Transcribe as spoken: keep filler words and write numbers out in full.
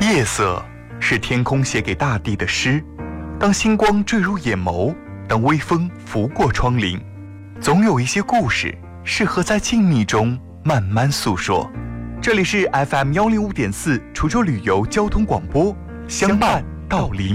夜色是天空写给大地的诗，当星光坠入眼眸，当微风拂过窗棂，总有一些故事适合在静谧中慢慢诉说。这里是 F M 幺零五点四滁州旅游交通广播，相伴到黎明。